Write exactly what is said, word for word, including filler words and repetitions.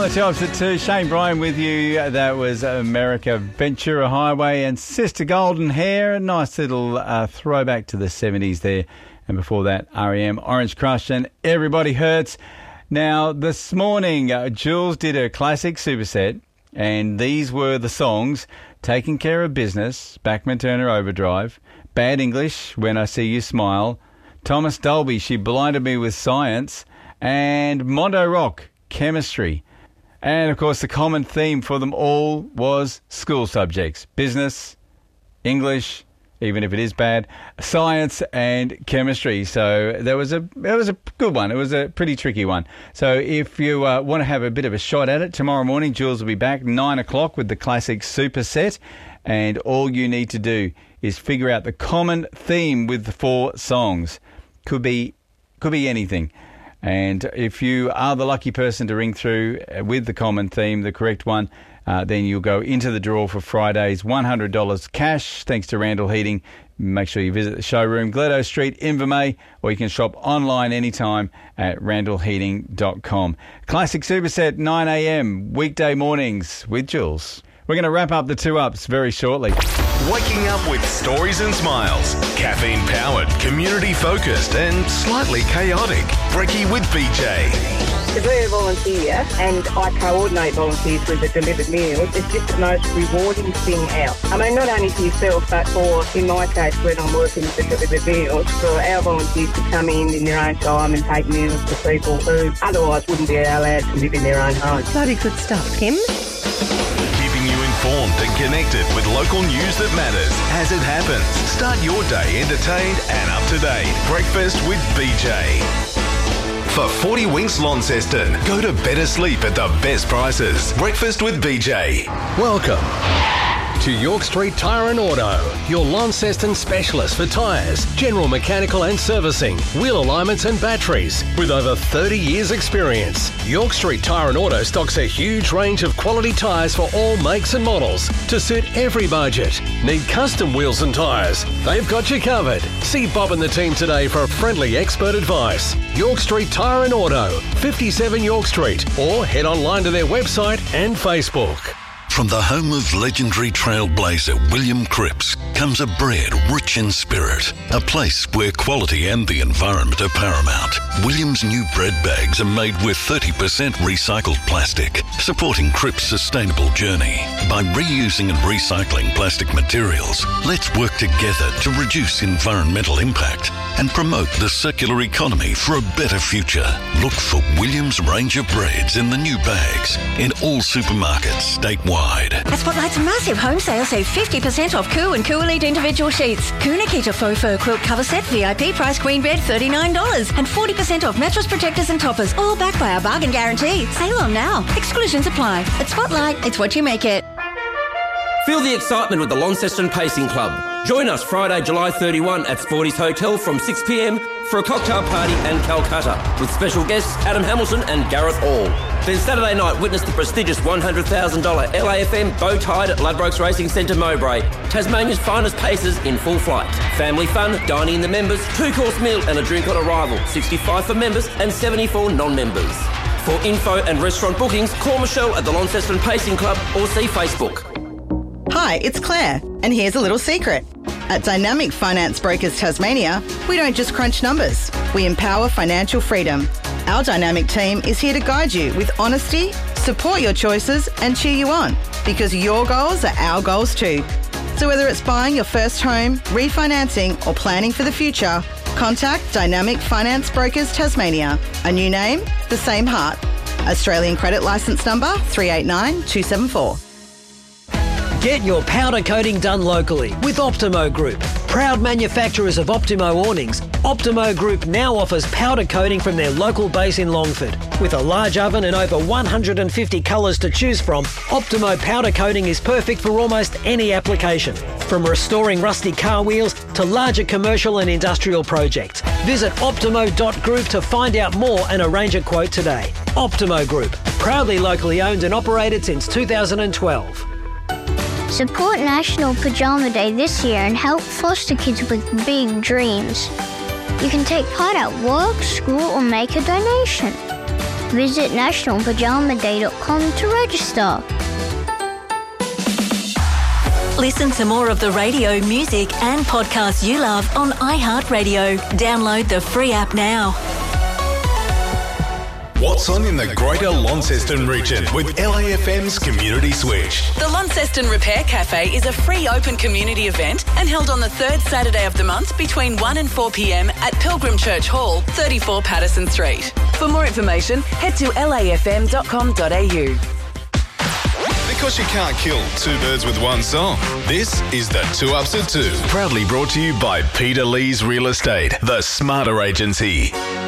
the tops at two. Shane Bryan with you. That was America Ventura Highway and Sister Golden Hair. A nice little uh, throwback to the seventies there. And before that, R E M, Orange Crush and Everybody Hurts. Now, this morning, uh, Jules did a classic superset, and these were the songs: Taking Care of Business, Bachman Turner Overdrive, Bad English, When I See You Smile, Thomas Dolby, She Blinded Me with Science, and Mondo Rock, Chemistry. And, of course, the common theme for them all was school subjects: business, English, even if it is bad, science and chemistry. So there was a that was a good one. It was a pretty tricky one. So if you uh, want to have a bit of a shot at it, tomorrow morning Jules will be back nine o'clock with the classic superset, and all you need to do is figure out the common theme with the four songs. Could be could be anything. And if you are the lucky person to ring through with the common theme, the correct one, uh, then you'll go into the draw for Friday's one hundred dollars cash, thanks to Randall Heating. Make sure you visit the showroom, Gledo Street, Invermay, or you can shop online anytime at randall heating dot com. Classic Superset, nine a.m, weekday mornings with Jules. We're going to wrap up the two-ups very shortly. Waking up with stories and smiles. Caffeine-powered, community-focused and slightly chaotic. Brekkie with B J. To be a volunteer, and I coordinate volunteers with the delivered meals, it's just the most rewarding thing out. I mean, not only for yourself, but for, in my case, when I'm working with the delivered meals, for our volunteers to come in in their own time and take meals to people who otherwise wouldn't be allowed to live in their own home. Bloody good stuff, Kim. Keeping you informed and connected with local news that matters as it happens. Start your day entertained and up to date. Breakfast with B J. For forty Winks Launceston, go to better sleep at the best prices. Breakfast with B J. Welcome to York Street Tyre and Auto, your Launceston specialist for tyres, general mechanical and servicing, wheel alignments and batteries. With over thirty years experience, York Street Tyre and Auto stocks a huge range of quality tyres for all makes and models to suit every budget. Need custom wheels and tyres? They've got you covered. See Bob and the team today for friendly expert advice. York Street Tyre and Auto, fifty-seven York Street, or head online to their website and Facebook. From the home of legendary trailblazer William Cripps comes a bread rich in spirit, a place where quality and the environment are paramount. William's new bread bags are made with thirty percent recycled plastic, supporting Cripps' sustainable journey. By reusing and recycling plastic materials, let's work together to reduce environmental impact and promote the circular economy for a better future. Look for William's range of breads in the new bags in all supermarkets statewide. At Spotlight's massive home sale, save fifty percent off Coo and Coo Elite individual sheets. Coo Nikita faux fur quilt cover set, V I P price queen bed, thirty-nine dollars. And forty percent off mattress protectors and toppers, all backed by our bargain guarantee. Sale on now. Exclusions apply. At Spotlight, it's what you make it. Feel the excitement with the Launceston Pacing Club. Join us Friday, July thirty-first at Sporty's Hotel from six p.m. for a cocktail party and Calcutta with special guests Adam Hamilton and Gareth Hall. Then Saturday night, witness the prestigious one hundred thousand dollars L A F M Bow Tide at Ladbrokes Racing Centre, Mowbray. Tasmania's finest pacers in full flight. Family fun, dining in the members, two-course meal and a drink on arrival. sixty-five for members and seventy-four non-members. For info and restaurant bookings, call Michelle at the Launceston Pacing Club or see Facebook. Hi, it's Claire, and here's a little secret. At Dynamic Finance Brokers Tasmania, we don't just crunch numbers, we empower financial freedom. Our dynamic team is here to guide you with honesty, support your choices and cheer you on, because your goals are our goals too. So whether it's buying your first home, refinancing or planning for the future, contact Dynamic Finance Brokers Tasmania. A new name, the same heart. Australian credit licence number three eight nine two seven four. Get your powder coating done locally with Optimo Group. Proud manufacturers of Optimo awnings, Optimo Group now offers powder coating from their local base in Longford. With a large oven and over one hundred fifty colours to choose from, Optimo powder coating is perfect for almost any application. From restoring rusty car wheels to larger commercial and industrial projects. Visit optimo dot group to find out more and arrange a quote today. Optimo Group, proudly locally owned and operated since two thousand twelve. Support National Pajama Day this year and help foster kids with big dreams. You can take part at work, school or make a donation. Visit national pajama day dot com to register. Listen to more of the radio, music and podcasts you love on iHeartRadio. Download the free app now. What's on in the Greater Launceston region with L A F M's Community Switch. The Launceston Repair Cafe is a free open community event and held on the third Saturday of the month between one and four p.m. at Pilgrim Church Hall, thirty-four Patterson Street. For more information, head to l a f m dot com dot a u. Because you can't kill two birds with one song. This is the Two Ups at Two. Proudly brought to you by Peter Lee's Real Estate, the Smarter Agency.